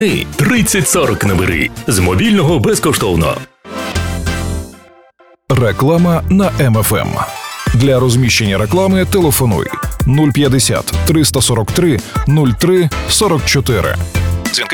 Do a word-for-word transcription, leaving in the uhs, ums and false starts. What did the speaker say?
тридцять сорок набери. З мобільного безкоштовно. Реклама на Ем Еф Ем. Для розміщення реклами телефонуй нуль п'ятдесят триста сорок три нуль три сорок чотири.